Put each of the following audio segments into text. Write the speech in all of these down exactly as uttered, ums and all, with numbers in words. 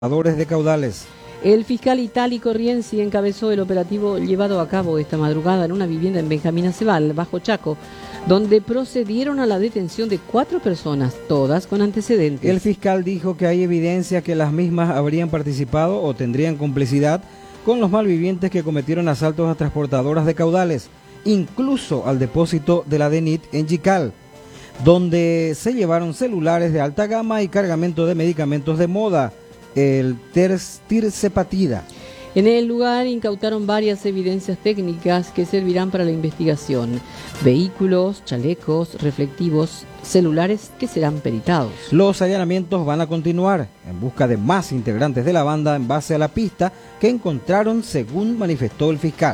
de caudales. El fiscal Itálico Rienzi encabezó el operativo llevado a cabo esta madrugada en una vivienda en Benjamín Acebal, Bajo Chaco, donde procedieron a la detención de cuatro personas, todas con antecedentes. El fiscal dijo que hay evidencia que las mismas habrían participado o tendrían complicidad con los malvivientes que cometieron asaltos a transportadoras de caudales, incluso al depósito de la DENIT en Yical, donde se llevaron celulares de alta gama y cargamento de medicamentos de moda, el tirzepatida. En el lugar incautaron varias evidencias técnicas que servirán para la investigación: vehículos, chalecos, reflectivos, celulares que serán peritados. Los allanamientos van a continuar en busca de más integrantes de la banda en base a la pista que encontraron, según manifestó el fiscal.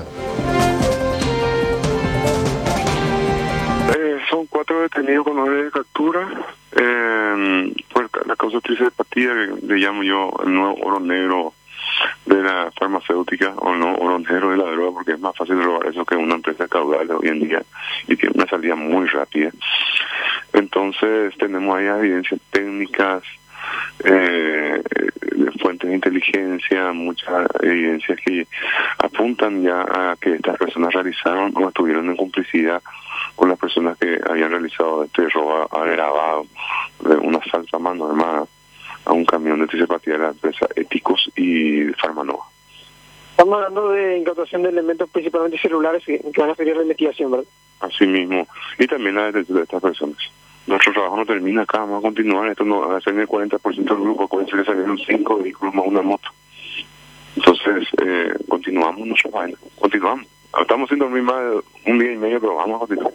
Eh, son cuatro detenidos con orden de captura. Eh, por la causa tricepatía, que le llamo yo el nuevo oro negro de la farmacéutica, o no oro negro de la droga, porque es más fácil robar eso que una empresa caudal hoy en día y tiene una salida muy rápida. Entonces tenemos ahí evidencias técnicas, eh, de fuentes de inteligencia, muchas evidencias que apuntan ya a que estas personas realizaron o estuvieron en complicidad con las personas que habían realizado este robo agravado de una asalto a mano armada a un camión de tricepatía de la empresa Éticos y Farmanova. Estamos hablando de incautación de elementos principalmente celulares que, que van a servir de investigación, ¿verdad? Así mismo, y también la detención de estas personas. Nuestro trabajo no termina acá, vamos a continuar. Esto no va a ser ni el cuarenta por ciento del grupo, acuérdense que salieron cinco vehículos más una moto. Entonces, eh, continuamos nuestra vaina, continuamos. Estamos sin dormir más de un día y medio, pero vamos a continuar.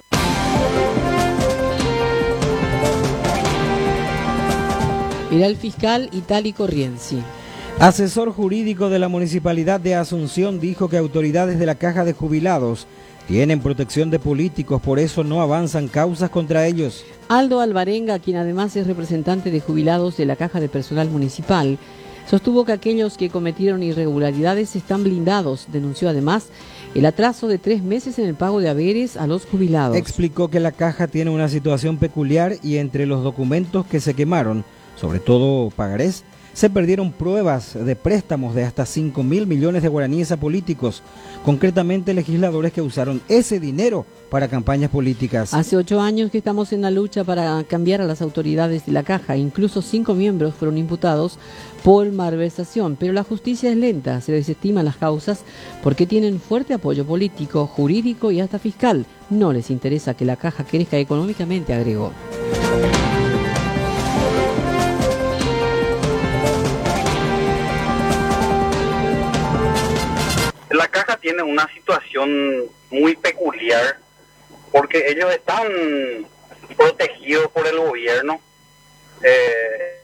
Era el fiscal Itálico Rienzi. Asesor jurídico de la Municipalidad de Asunción dijo que autoridades de la Caja de Jubilados tienen protección de políticos, por eso no avanzan causas contra ellos. Aldo Alvarenga, quien además es representante de jubilados de la Caja de Personal Municipal, sostuvo que aquellos que cometieron irregularidades están blindados. Denunció además el atraso de tres meses en el pago de haberes a los jubilados. Explicó que la Caja tiene una situación peculiar y entre los documentos que se quemaron, sobre todo pagarés, se perdieron pruebas de préstamos de hasta cinco mil millones de guaraníes a políticos, concretamente legisladores que usaron ese dinero para campañas políticas. Hace ocho años que estamos en la lucha para cambiar a las autoridades de la Caja. Incluso cinco miembros fueron imputados por malversación, pero la justicia es lenta, se desestiman las causas porque tienen fuerte apoyo político, jurídico y hasta fiscal. No les interesa que la Caja crezca económicamente, agregó. La Caja tiene una situación muy peculiar porque ellos están protegidos por el gobierno, eh,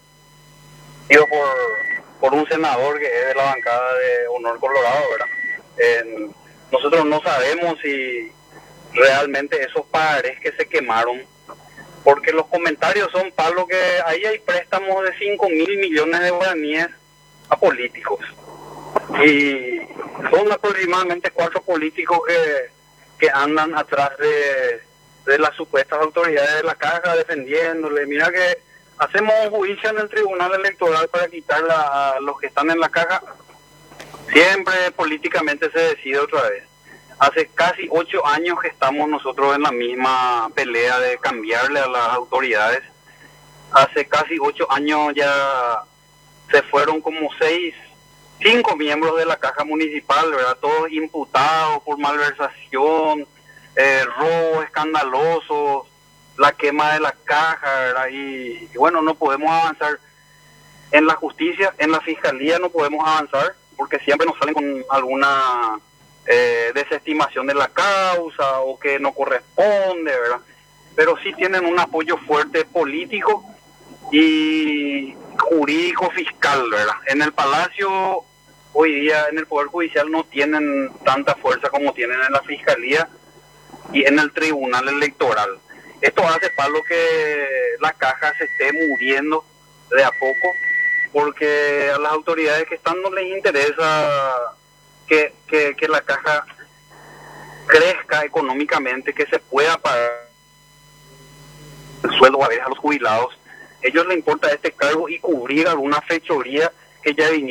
por, por un senador que es de la bancada de Honor Colorado, ¿verdad? Eh, nosotros no sabemos si realmente esos pagarés que se quemaron, porque los comentarios son, Pablo, que ahí hay préstamos de cinco mil millones de guaraníes a políticos. Y son aproximadamente cuatro políticos que, que andan atrás de, de las supuestas autoridades de la Caja defendiéndole. Mira que hacemos un juicio en el Tribunal Electoral para quitar la, a los que están en la Caja. Siempre políticamente se decide otra vez. Hace casi ocho años que estamos nosotros en la misma pelea de cambiarle a las autoridades. Hace casi ocho años ya se fueron como seis cinco miembros de la Caja Municipal, ¿verdad? Todos imputados por malversación, eh, robo escandaloso, la quema de la Caja, ¿verdad? Y, y bueno, no podemos avanzar en la justicia, en la fiscalía no podemos avanzar, porque siempre nos salen con alguna eh, desestimación de la causa o que no corresponde, ¿verdad? Pero sí tienen un apoyo fuerte político y jurídico fiscal, ¿verdad? En el Palacio hoy día, en el Poder Judicial, no tienen tanta fuerza como tienen en la Fiscalía y en el Tribunal Electoral. Esto hace, Pablo, que la Caja se esté muriendo de a poco, porque a las autoridades que están no les interesa que, que, que la Caja crezca económicamente, que se pueda pagar el sueldo a veces a los jubilados. A ellos les importa este cargo y cubrir alguna fechoría que que ya vinieron